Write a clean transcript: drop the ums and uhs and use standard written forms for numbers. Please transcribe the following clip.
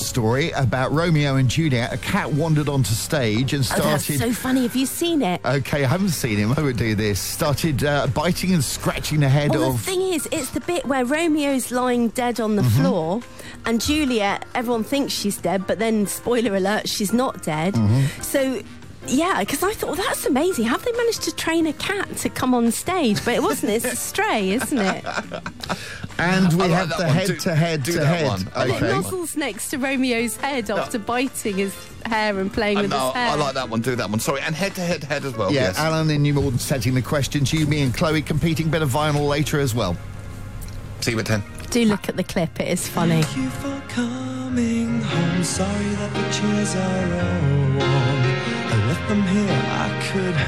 story about Romeo and Juliet. A cat wandered onto stage and started... Oh, that's so funny. Have you seen it? Okay, I haven't seen him. I would do this. Started biting and scratching the head Well, of... the thing is, it's the bit where Romeo's lying dead on the floor, and Juliet, everyone thinks she's dead, but then, spoiler alert, she's not dead. So... yeah, because I thought, well, that's amazing. Have they managed to train a cat to come on stage? But it wasn't. It's a stray, isn't it? And we I like have that the one. head-to-head Do to that head. one. I And like it that nuzzles next to Romeo's head after biting his hair and playing with his hair. I like that one. Do that one. Sorry, and head-to-head as well. Yeah, Yes. Alan in New Malden setting the questions. You, me and Chloe competing. Bit of vinyl later as well. See you at 10. Do look at the clip. It is funny. Thank you for coming home. Sorry that the chairs are all warm. I left them here. I could